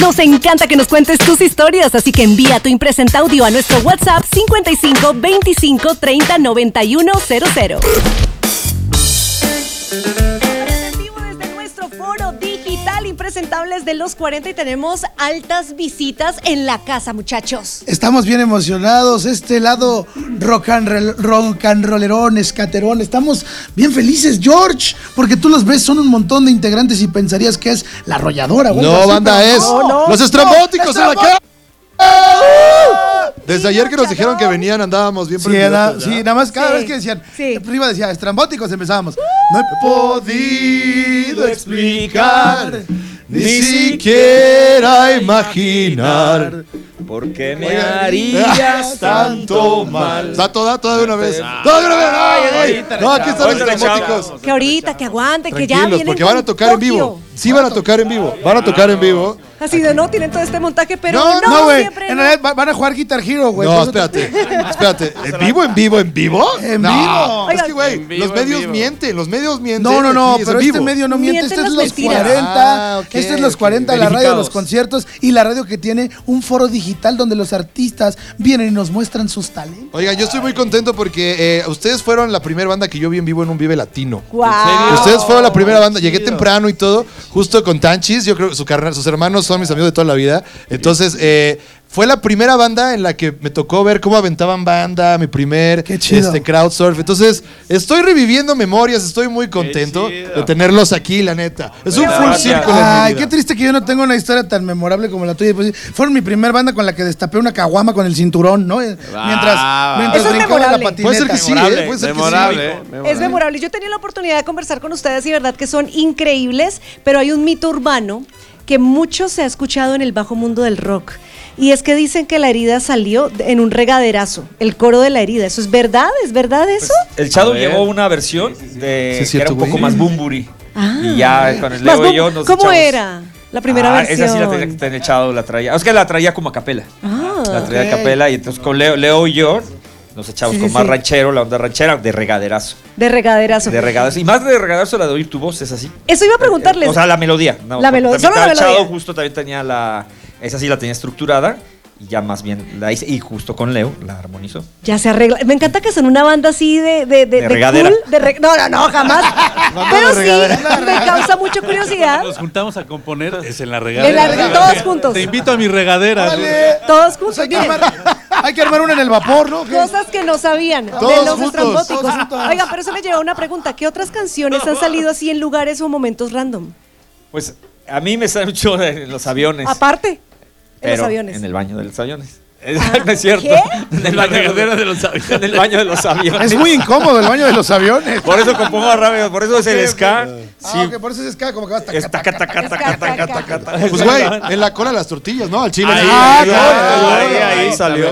Nos encanta que nos cuentes tus historias, así que envía tu impresenta audio a nuestro WhatsApp 55 25 30 91 00. Foro digital Impresentables de los 40 y tenemos altas visitas en la casa, muchachos. Estamos bien emocionados, este lado rock and rollerón, escaterón, estamos bien felices, George, porque tú los ves, son un montón de integrantes y pensarías que es la arrolladora. No, banda, es los estrambóticos en la casa. Desde ayer que nos dijeron que venían andábamos bien prendidos. Sí, nada más cada vez que decían, arriba decía estrambóticos, empezábamos. No he podido explicar, ni siquiera imaginar ¿por qué me harías tanto mal? Está toda de una vez. ¡Toda de una vez! No, aquí están los estrambóticos. Que ahorita, que aguanten, que ya vienen. Porque van a tocar en vivo. Sí, van a tocar en vivo. Van a tocar en vivo. Así de no, tienen todo este montaje, pero no, güey. Siempre en realidad van a jugar Guitar Hero, güey. No, espérate. ¿En vivo? En vivo. Es que, güey, los medios mienten. No, pero este medio no miente. Este es los 40. Este es los 40, la radio de los conciertos y la radio que tiene un foro digital donde los artistas vienen y nos muestran sus talentos. Oiga, yo estoy muy contento porque ustedes fueron la primera banda que yo vi en vivo en un Vive Latino. ¡Wow! Ustedes fueron la primera banda. Llegué temprano y todo, justo con Tanchis. Yo creo que sus hermanos son mis amigos de toda la vida. Entonces, fue la primera banda en la que me tocó ver cómo aventaban banda, mi primer crowdsurf. Entonces, estoy reviviendo memorias, estoy muy contento de tenerlos aquí, la neta. Es un full circle. Ay, qué triste que yo no tengo una historia tan memorable como la tuya. Pues, fueron mi primer banda con la que destapé una caguama con el cinturón, ¿no? Mientras brincaba la patineta. Puede ser que sí, puede ser memorable. Es memorable. Yo tenía la oportunidad de conversar con ustedes y verdad que son increíbles, pero hay un mito urbano que mucho se ha escuchado en el bajo mundo del rock. Y es que dicen que la herida salió en un regaderazo, el coro de la herida. ¿Eso es verdad? ¿Es verdad eso? Pues, el Shadow llevó una versión que era un poco más bumburi. Y ya con el Leo y yo nos ¿Cómo echamos... era la primera versión? Esa sí la tenía que tener el Shadow, la traía. Es que la traía como a capela. La traía a capela y entonces con Leo y yo nos echamos con más ranchero, la onda ranchera, de regaderazo. De regaderazo. Y más de regaderazo la de oír tu voz, es así. Eso iba a preguntarles. O sea, la melodía. No, la melodía, solo la melodía. Shadow justo también tenía esa sí la tenía estructurada. Y ya más bien la hice, y justo con Leo la armonizó. Ya se arregla. Me encanta que son una banda así de regadera. Cool, no, jamás. Pero sí, me causa mucha curiosidad. Nos juntamos a componer, es en la regadera. Todos juntos. Te invito a mi regadera. Todos juntos. Hay que armar una en el vapor, ¿no? Cosas que no sabían todos de los juntos, estrambóticos. Oigan, pero eso me lleva a una pregunta. ¿Qué otras canciones han salido así en lugares o momentos random? Pues a mí me sale mucho en los aviones. Aparte. En los aviones. En el baño de los aviones. No es cierto. ¿Qué? En el baño de los aviones. En el baño de los aviones. Es muy incómodo el baño de los aviones. Por eso compongo rápido, por eso es el ska. Sí. Por eso es ska, como que vas Pues, güey, en la cola las tortillas, ¿no? Al chile. Ahí salió.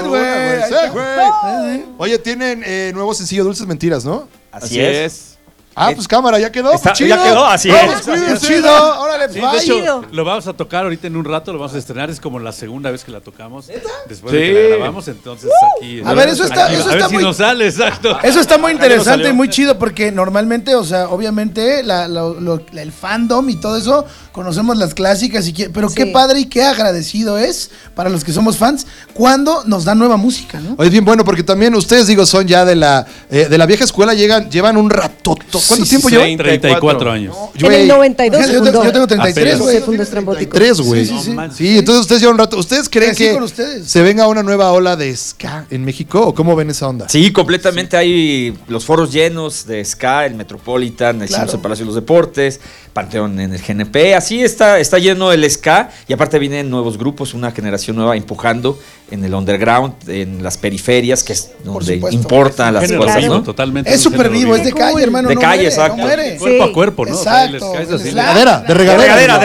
Oye, tienen nuevo sencillo Dulces Mentiras, ¿no? Así es. Pues cámara, ya quedó. Ya quedó, así es. Chido, órale, de hecho, lo vamos a tocar ahorita en un rato, lo vamos a estrenar, es como la segunda vez que la tocamos. Después de que la grabamos, entonces aquí. A ver, eso está si nos sale, exacto. Eso está muy interesante y muy chido porque normalmente, o sea, obviamente el fandom y todo eso, conocemos las clásicas, pero qué padre y qué agradecido es para los que somos fans cuando nos dan nueva música, ¿no? Oye, bien bueno, porque también ustedes, son ya de la vieja escuela, llevan un ratoto. ¿Cuánto tiempo llevan? 34 años. En el 92 yo tengo 33, güey. Fundó Estrambóticos. 33, güey. Sí, entonces ustedes llevan un rato. ¿Ustedes creen que se venga una nueva ola de ska en México o cómo ven esa onda? Sí, completamente. Hay los foros llenos de ska, el Metropolitan, el Palacio de los Deportes, Panteón en el GNP. Así está lleno el ska y aparte vienen nuevos grupos, una generación nueva empujando en el underground, en las periferias, que es donde importan las cosas, ¿no? Totalmente. Es súper vivo, es de calle, hermano. De calle, exacto. No muere. Cuerpo a cuerpo, ¿no? Exacto. De regadera.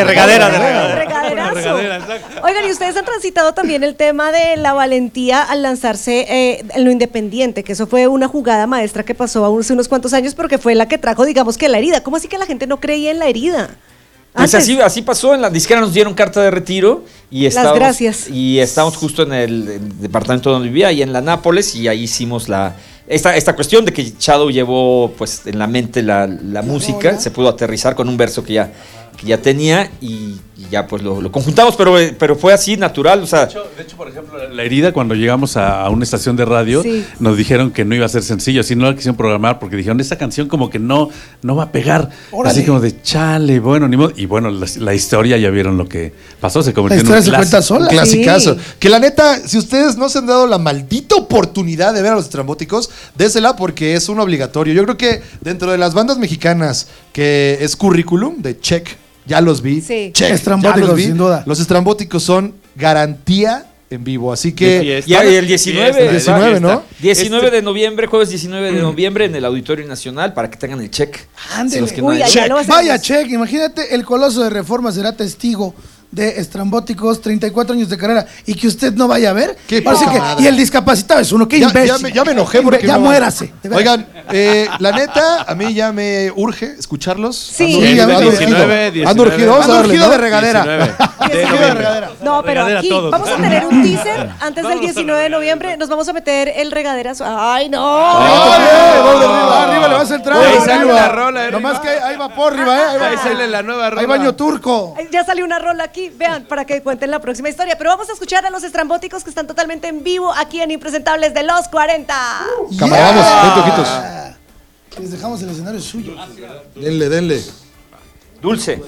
Oigan, y ustedes han transitado también el tema de la valentía al lanzarse en lo independiente, que eso fue una jugada maestra que pasó hace unos cuantos años, porque fue la que trajo, digamos, que la herida. ¿Cómo así que la gente no creía en la herida? Pues así pasó, en la disquera nos dieron carta de retiro y estábamos justo en el departamento donde vivía, y en la Nápoles, y ahí hicimos esta cuestión de que Shadow llevó pues en la mente la música, se pudo aterrizar con un verso que ya tenía, y ya pues lo conjuntamos, pero fue así, natural, o sea. De hecho, por ejemplo, La Herida, cuando llegamos a una estación de radio, Sí. nos dijeron que no iba a ser sencillo, así no la quisieron programar, porque dijeron, esa canción como que no va a pegar. Órale. Así como de chale, bueno, ni modo. Y bueno, la historia ya vieron lo que pasó, se La convirtió en historia un se cuenta clásico. sola. Un clasicazo. Sí. Que la neta, si ustedes no se han dado la maldita oportunidad de ver a los estrambóticos, désela porque es un obligatorio. Yo creo que dentro de las bandas mexicanas que es currículum de check, ya los vi. Sí. Check, Estrambóticos, ya los vi. sin duda. Los estrambóticos son garantía en vivo. Así que. Y el 19, El 19, ¿no? 19 de noviembre, jueves 19 de noviembre en el Auditorio Nacional para que tengan el check. Ándele. Si los que no Uy, hay. allá lo hacemos. Vaya, check. Imagínate, el Coloso de Reforma será testigo de Estrambóticos, 34 años de carrera, y que usted no vaya a ver. Qué Ahora sí poca que- madre. y el discapacitado es uno, qué imbécil. Ya me enojé porque Ya no- muérase. de verdad. Oigan, la neta, a mí ya me urge escucharlos. Sí. Ando Sí, urgido, a mí ando también. urgido. 19, Ando urgido, vamos a Ando darle, urgido ¿no? de regadera. 19 de noviembre. No, pero Regadera aquí todos. vamos a tener un teaser antes del Vamos a 19 de noviembre. Nos vamos a meter el regaderazo. ¡Ay, no! Vamos de arriba, arriba le vas a entrar. Ahí Arriba. sale la rola, Nomás que hay vapor arriba, Ahí sale la nueva rola. Hay baño turco. Ay, ya salió una rola aquí, vean, para que cuenten la próxima historia. Pero vamos a escuchar a los estrambóticos que están totalmente en vivo aquí en Impresentables de los 40. Cámara, vamos, 20 ojitos. Les dejamos el escenario suyo. Denle, denle. Dulce.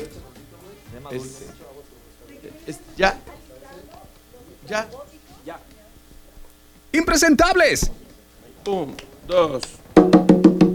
Ya. Impresentables. 1, 2.